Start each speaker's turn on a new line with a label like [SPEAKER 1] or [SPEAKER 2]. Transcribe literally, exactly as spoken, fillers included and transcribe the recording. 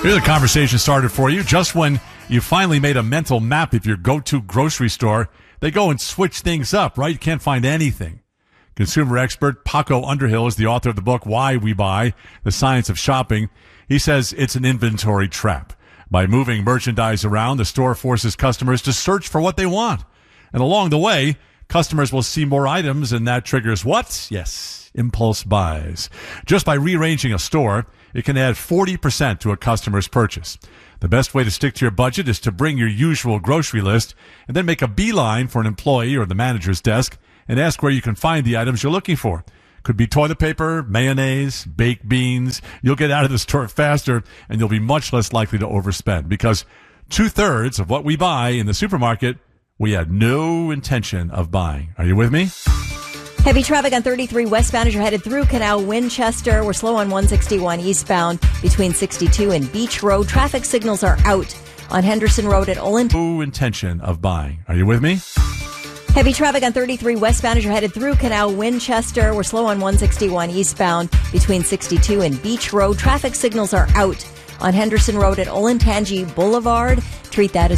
[SPEAKER 1] Here's a conversation started for you. Just when you finally made a mental map of your go-to grocery store, they go and switch things up, right? You can't find anything. Consumer expert Paco Underhill is the author of the book, Why We Buy, The Science of Shopping. He says it's an inventory trap. By moving merchandise around, the store forces customers to search for what they want. And along the way, customers will see more items, and that triggers what? Yes, impulse buys. Just by rearranging a store, it can add forty percent to a customer's purchase. The best way to stick to your budget is to bring your usual grocery list and then make a beeline for an employee or the manager's desk and ask where you can find the items you're looking for. Could be toilet paper, mayonnaise, baked beans. You'll get out of the store faster, and you'll be much less likely to overspend, because two-thirds of what we buy in the supermarket, we had no intention of buying. Are you with me?
[SPEAKER 2] Heavy traffic on thirty-three westbound as you're headed through Canal Winchester. We're slow on one sixty-one eastbound between sixty-two and Beach Road. Traffic signals are out on Henderson Road at Olin.
[SPEAKER 1] No intention of buying. Are you with me?
[SPEAKER 2] Heavy traffic on thirty-three westbound as you're headed through Canal Winchester. We're slow on one sixty-one eastbound between sixty-two and Beach Road. Traffic signals are out on Henderson Road at Olentangy Boulevard. Treat that as